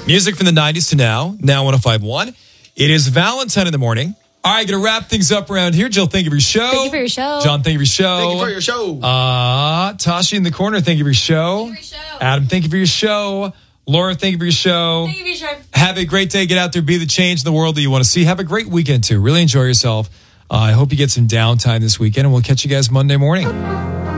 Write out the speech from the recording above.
Music from the 90s to now 105.1. It is Valentine in the morning. All right, going to wrap things up around here. Jill, thank you for your show. Thank you for your show. John, thank you for your show. Thank you for your show. Tashi in the corner, thank you for your show. Thank you for your show. Adam, thank you for your show. Laura, thank you for your show. Thank you for your show. Have a great day. Get out there, be the change in the world that you want to see. Have a great weekend, too. Really enjoy yourself. I hope you get some downtime this weekend, and we'll catch you guys Monday morning.